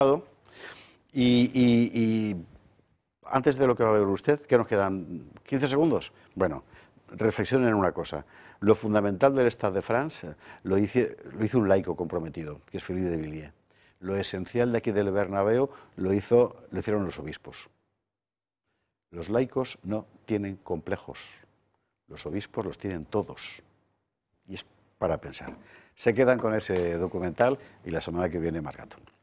Y antes de lo que va a ver usted, ¿qué nos quedan? ¿15 segundos? Bueno, reflexionen en una cosa. Lo fundamental del Stade de France lo hizo un laico comprometido, que es Philippe de Villiers. Lo esencial de aquí del Bernabéu lo hicieron los obispos. Los laicos no tienen complejos. Los obispos los tienen todos. Y es para pensar. Se quedan con ese documental y la semana que viene más gato.